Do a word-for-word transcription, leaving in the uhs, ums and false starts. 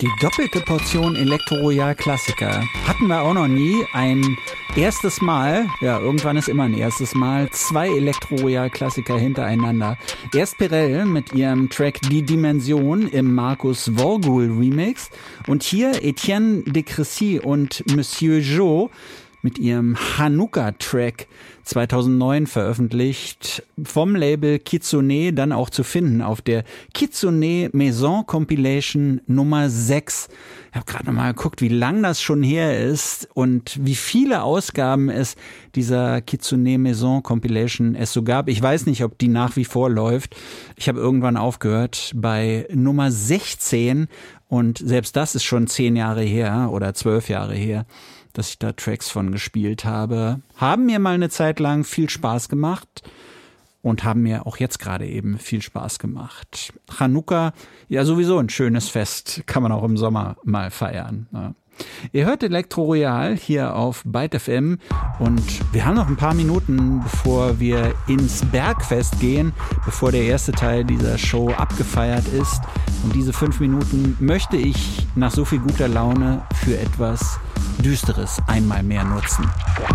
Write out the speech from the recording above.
Die doppelte Portion Elektro Royal Klassiker. Hatten wir auch noch nie. Ein erstes Mal, ja, irgendwann ist immer ein erstes Mal, zwei Elektro Royal Klassiker hintereinander. Erst Perel mit ihrem Track Die Dimension im Markus Vorgul Remix und hier Etienne de Crécy und Monsieur Jo mit ihrem Hanukkah-Track zweitausendneun veröffentlicht, vom Label Kitsune, dann auch zu finden auf der Kitsune Maison Compilation Nummer sechs. Ich habe gerade noch mal geguckt, wie lang das schon her ist und wie viele Ausgaben es dieser Kitsune Maison Compilation es so gab. Ich weiß nicht, ob die nach wie vor läuft. Ich habe irgendwann aufgehört bei Nummer sechzehn und selbst das ist schon zehn Jahre her oder zwölf Jahre her, dass ich da Tracks von gespielt habe. Haben mir mal eine Zeit lang viel Spaß gemacht und haben mir auch jetzt gerade eben viel Spaß gemacht. Chanukka, ja sowieso ein schönes Fest, kann man auch im Sommer mal feiern. Ja. Ihr hört Elektro Royal hier auf Byte F M und wir haben noch ein paar Minuten, bevor wir ins Bergfest gehen, bevor der erste Teil dieser Show abgefeiert ist. Und diese fünf Minuten möchte ich nach so viel guter Laune für etwas Düsteres einmal mehr nutzen.